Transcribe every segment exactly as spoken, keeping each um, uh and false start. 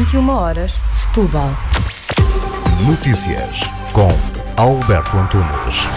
vinte e uma horas, Setúbal. Notícias com Alberto Antunes.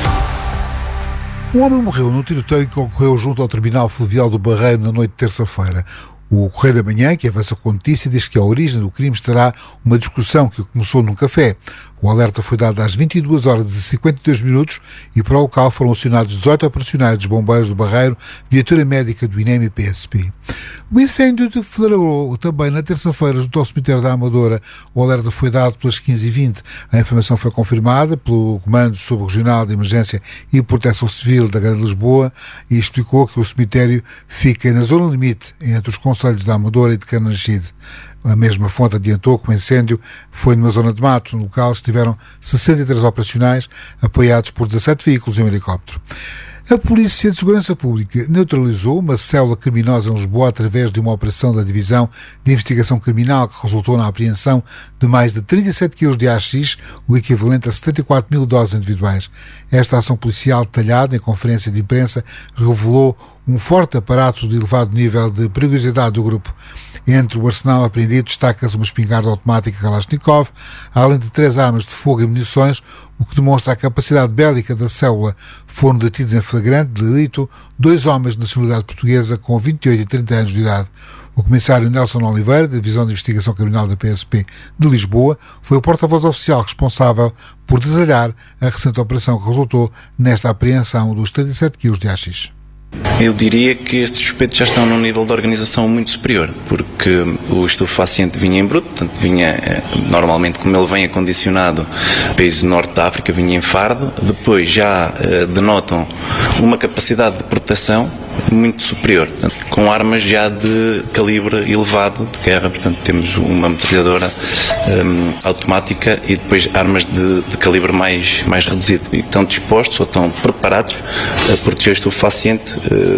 Um homem morreu num tiroteio que ocorreu junto ao terminal fluvial do Barreiro na noite de terça-feira. O Correio da Manhã, que avança com a notícia, diz que a origem do crime estará uma discussão que começou num café. O alerta foi dado às vinte e duas horas e cinquenta e dois minutos e para o local foram acionados dezoito operacionais dos bombeiros do Barreiro, viatura médica do I N E M e P S P. O incêndio deflagrou também na terça-feira junto ao cemitério da Amadora. O alerta foi dado pelas quinze e vinte. A informação foi confirmada pelo Comando Subregional de Emergência e Proteção Civil da Grande Lisboa e explicou que o cemitério fica na zona limite entre os concelhos da Amadora e de Carnaxide. A mesma fonte adiantou que o incêndio foi numa zona de mato. No local estiveram sessenta e três operacionais, apoiados por dezassete veículos e um helicóptero. A Polícia de Segurança Pública neutralizou uma célula criminosa em Lisboa através de uma operação da Divisão de Investigação Criminal que resultou na apreensão de mais de trinta e sete quilos de haxixe, o equivalente a setenta e quatro mil doses individuais. Esta ação policial detalhada em conferência de imprensa revelou um forte aparato de elevado nível de perigosidade do grupo. Entre o arsenal apreendido destaca-se uma espingarda automática Kalashnikov, além de três armas de fogo e munições, o que demonstra a capacidade bélica da célula. Foram detidos em flagrante delito dois homens de nacionalidade portuguesa com vinte e oito e trinta anos de idade. O comissário Nelson Oliveira, da Divisão de Investigação Criminal da P S P de Lisboa, foi o porta-voz oficial responsável por detalhar a recente operação que resultou nesta apreensão dos trinta e sete quilos de haxixe. Eu diria que estes suspeitos já estão num nível de organização muito superior, porque o estupefaciente vinha em bruto, portanto vinha, normalmente como ele vem acondicionado, países do norte da África, vinha em fardo, depois já uh, denotam uma capacidade de proteção muito superior, portanto, com armas já de calibre elevado de guerra, portanto temos uma metralhadora um, automática e depois armas de, de calibre mais, mais reduzido, e estão dispostos ou estão preparados a proteger o estupefaciente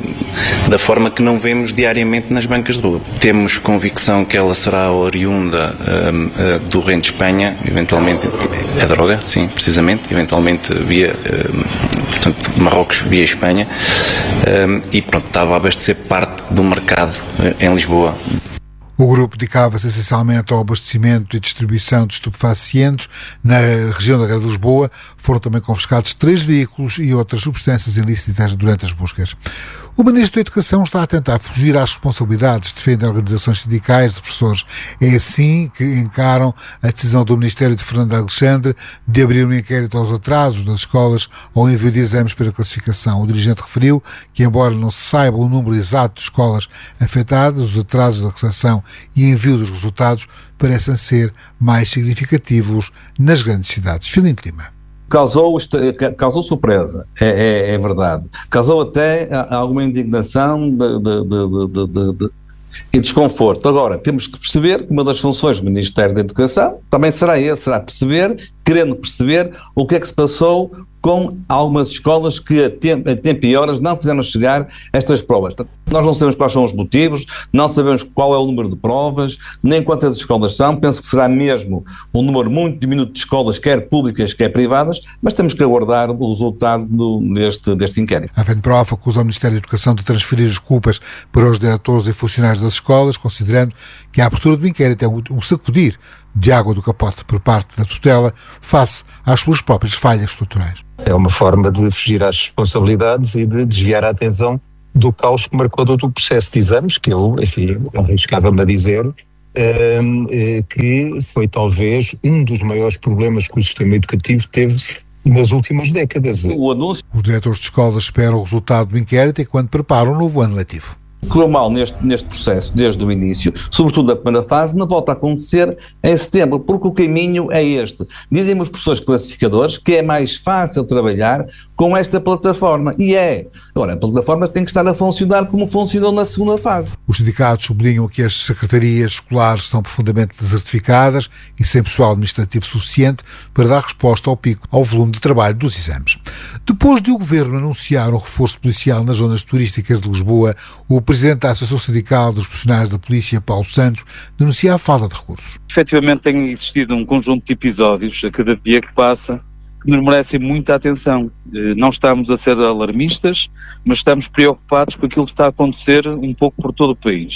uh, da forma que não vemos diariamente nas bancas de rua. Temos convicção que ela será oriunda um, uh, do Reino de Espanha, eventualmente a droga, sim, precisamente, eventualmente via um, portanto, Marrocos via Espanha, um, e pronto, estava a abastecer parte do mercado em Lisboa. O grupo dedicava-se essencialmente ao abastecimento e distribuição de estupefacientes na região da Grande Lisboa. Foram também confiscados três veículos e outras substâncias ilícitas durante as buscas. O Ministro da Educação está a tentar fugir às responsabilidades, defende organizações sindicais de professores. É assim que encaram a decisão do Ministério de Fernando Alexandre de abrir um inquérito aos atrasos das escolas ao envio de exames para classificação. O dirigente referiu que, embora não se saiba o número exato de escolas afetadas, os atrasos da recepção e envio dos resultados parecem ser mais significativos nas grandes cidades. Filipe Lima. Causou, causou surpresa, é, é, é verdade. Causou até alguma indignação de, de, de, de, de, de, e desconforto. Agora, temos que perceber que uma das funções do Ministério da Educação também será esse, será perceber, querendo perceber o que é que se passou com algumas escolas que a tempo, a tempo e horas não fizeram chegar estas provas. Nós não sabemos quais são os motivos, não sabemos qual é o número de provas, nem quantas escolas são. Penso que será mesmo um número muito diminuto de escolas, quer públicas, quer privadas, mas temos que aguardar o resultado do, deste, deste inquérito. A FENPROF acusa o Ministério da Educação de transferir as culpas para os diretores e funcionários das escolas, considerando que a abertura do inquérito é um sacudir de água do capote por parte da tutela face às suas próprias falhas estruturais. É uma forma de fugir às responsabilidades e de desviar a atenção do caos que marcou todo o processo de exames, que eu, enfim, arriscava-me a dizer, eh, que foi talvez um dos maiores problemas que o sistema educativo teve nas últimas décadas. O anúncio... Os diretores de escolas esperam o resultado do inquérito enquanto preparam o novo ano letivo. Correu mal neste, neste processo desde o início, sobretudo na primeira fase, não volta a acontecer em setembro, porque o caminho é este. Dizem os professores classificadores que é mais fácil trabalhar com esta plataforma, e é. Agora, a plataforma tem que estar a funcionar como funcionou na segunda fase. Os sindicatos sublinham que as secretarias escolares são profundamente desertificadas e sem pessoal administrativo suficiente para dar resposta ao pico, ao volume de trabalho dos exames. Depois de o Governo anunciar um reforço policial nas zonas turísticas de Lisboa, o Presidente da Associação Sindical dos Profissionais da Polícia, Paulo Santos, denuncia a falta de recursos. Efetivamente tem existido um conjunto de episódios a cada dia que passa que nos merecem muita atenção. Não estamos a ser alarmistas, mas estamos preocupados com aquilo que está a acontecer um pouco por todo o país.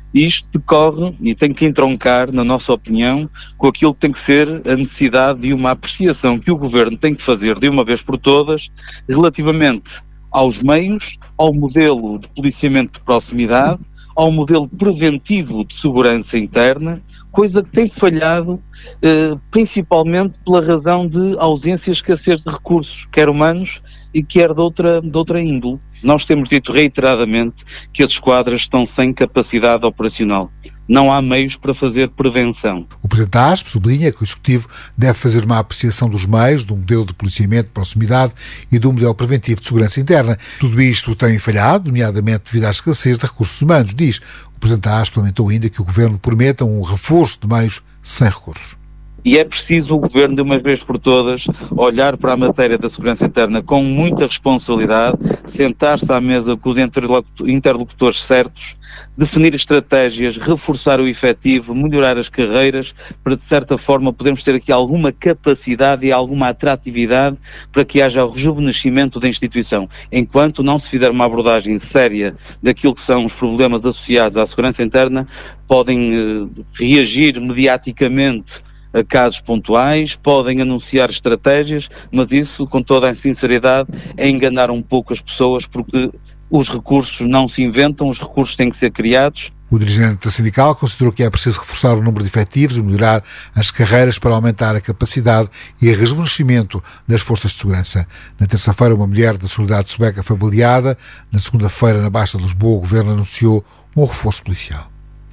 Isto decorre e tem que entroncar, na nossa opinião, com aquilo que tem que ser a necessidade de uma apreciação que o Governo tem que fazer de uma vez por todas relativamente aos meios, ao modelo de policiamento de proximidade, ao modelo preventivo de segurança interna, coisa que tem falhado eh, principalmente pela razão de ausência e escassez de recursos, quer humanos e quer de outra, de outra índole. Nós temos dito reiteradamente que as esquadras estão sem capacidade operacional. Não há meios para fazer prevenção. O Presidente da A S P sublinha que o Executivo deve fazer uma apreciação dos meios, do modelo de policiamento de proximidade e do modelo preventivo de segurança interna. Tudo isto tem falhado, nomeadamente devido à escassez de recursos humanos. Diz o Presidente da A S P, lamentou ainda que o Governo prometa um reforço de meios sem recursos. E é preciso o Governo, de uma vez por todas, olhar para a matéria da segurança interna com muita responsabilidade, sentar-se à mesa com os interlocutores certos, definir estratégias, reforçar o efetivo, melhorar as carreiras, para de certa forma podermos ter aqui alguma capacidade e alguma atratividade para que haja o rejuvenescimento da instituição. Enquanto não se fizer uma abordagem séria daquilo que são os problemas associados à segurança interna, podem eh, reagir mediaticamente a casos pontuais, podem anunciar estratégias, mas isso, com toda a sinceridade, é enganar um pouco as pessoas, porque os recursos não se inventam, os recursos têm que ser criados. O dirigente sindical considerou que é preciso reforçar o número de efetivos e melhorar as carreiras para aumentar a capacidade e o rejuvenescimento das forças de segurança. Na terça-feira, uma mulher da Solidariedade Sueca foi baleada. Na segunda-feira, na Baixa de Lisboa, o Governo anunciou um reforço policial.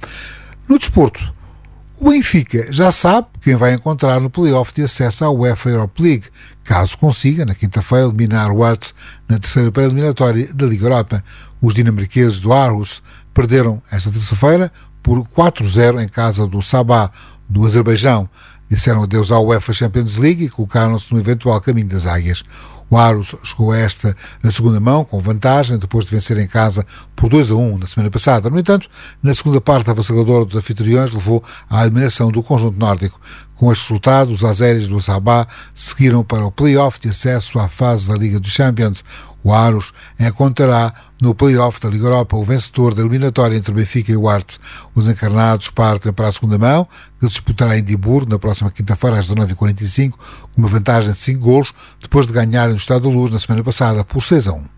No desporto, o Benfica já sabe quem vai encontrar no play-off de acesso à UEFA Europa League, caso consiga, na quinta-feira, eliminar o Ajax na terceira pré-eliminatória da Liga Europa. Os dinamarqueses do Aarhus perderam esta terça-feira por quatro a zero em casa do Sabah, do Azerbaijão. Disseram adeus à UEFA Champions League e colocaram-se no eventual caminho das águias. O Aarhus chegou a esta na segunda mão, com vantagem, depois de vencer em casa por dois a um na semana passada. No entanto, na segunda parte, a avassaladora dos anfitriões levou à eliminação do conjunto nórdico. Com este resultado, os azeres do Sabah seguiram para o play-off de acesso à fase da Liga dos Champions. O Aarhus encontrará no play-off da Liga Europa o vencedor da eliminatória entre o Benfica e o Ajax. Os encarnados partem para a segunda mão, que se disputará em Edimburgo na próxima quinta-feira às dezanove e quarenta e cinco, com uma vantagem de cinco golos, depois de ganharem no Estádio da Luz na semana passada por seis a um.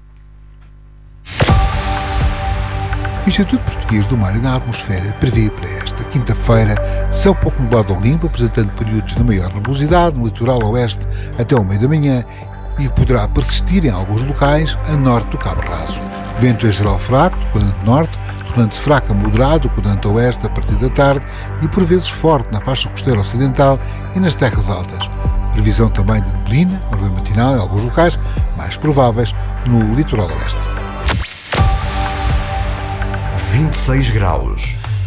O Instituto Português do Mar e da Atmosfera prevê para esta quinta-feira céu pouco nublado ao limpo, apresentando períodos de maior nebulosidade no litoral oeste até ao meio da manhã e que poderá persistir em alguns locais a norte do Cabo Raso. Vento em geral fraco, do quadrante norte, tornando-se fraco a moderado, do quadrante oeste a partir da tarde e por vezes forte na faixa costeira ocidental e nas terras altas. Previsão também de neblina, orvalho matinal em alguns locais, mais prováveis no litoral oeste. vinte e seis graus.